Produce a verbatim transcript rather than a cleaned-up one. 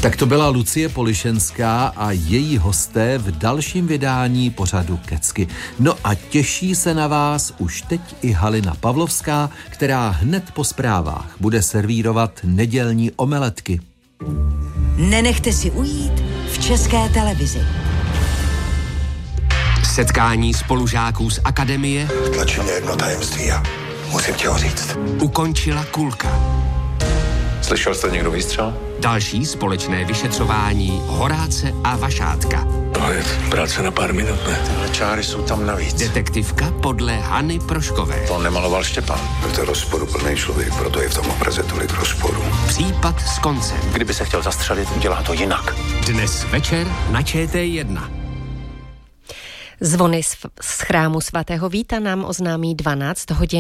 Tak to byla Lucie Polišenská a její hosté v dalším vydání pořadu Kecky. No a těší se na vás už teď i Halina Pavlovská, která hned po zprávách bude servírovat nedělní omeletky. Nenechte si ujít v České televizi. Setkání spolužáků z akademie tlačí mě jedno tajemství a musím tě ho říct. Ukončila kulka. Slyšel jste někdo výstřel? Další společné vyšetřování Horáce a Vašátka. To je práce na pár minut, ne? Tyhle čáry jsou tam navíc. Detektivka podle Hany Proškové. To nemaloval Štěpán. Je to rozporuplný člověk, proto je v tom obraze tolik rozporu. Případ s koncem. Kdyby se chtěl zastřelit, udělá to jinak. Dnes večer na Č T jedna. Zvony z chrámu svatého Víta nám oznámí dvanáct hodin.